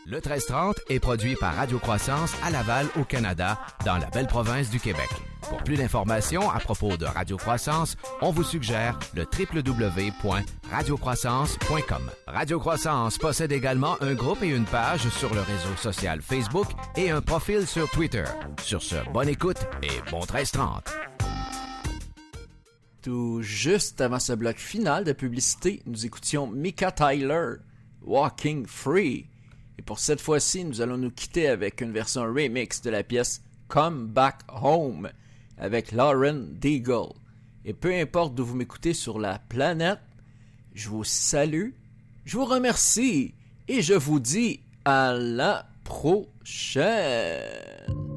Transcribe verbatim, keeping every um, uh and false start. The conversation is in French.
Le treize trente est produit par Radio Croissance à Laval, au Canada, dans la belle province du Québec. Pour plus d'informations à propos de Radio Croissance, on vous suggère le w w w point radio croissance point com. Radio Croissance possède également un groupe et une page sur le réseau social Facebook et un profil sur Twitter. Sur ce, bonne écoute et bon treize trente. Tout juste avant ce bloc final de publicité, nous écoutions Mika Tyler, Walking Free. Et pour cette fois-ci, nous allons nous quitter avec une version remix de la pièce Come Back Home avec Lauren Daigle. Et peu importe d'où vous m'écoutez sur la planète, je vous salue, je vous remercie et je vous dis à la prochaine.